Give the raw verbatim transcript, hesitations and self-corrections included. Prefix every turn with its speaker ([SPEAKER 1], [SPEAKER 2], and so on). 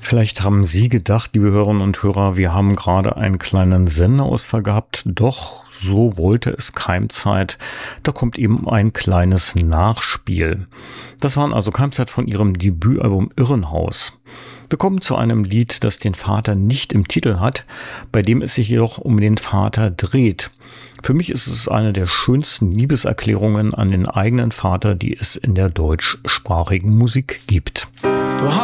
[SPEAKER 1] Vielleicht haben Sie gedacht, liebe Hörerinnen und Hörer, wir haben gerade einen kleinen Senderausfall gehabt. Doch, so wollte es Keimzeit. Da kommt eben ein kleines Nachspiel. Das waren also Keimzeit von ihrem Debütalbum Irrenhaus. Wir kommen zu einem Lied, das den Vater nicht im Titel hat, bei dem es sich jedoch um den Vater dreht. Für mich ist es eine der schönsten Liebeserklärungen an den eigenen Vater, die es in der deutschsprachigen Musik gibt.
[SPEAKER 2] Du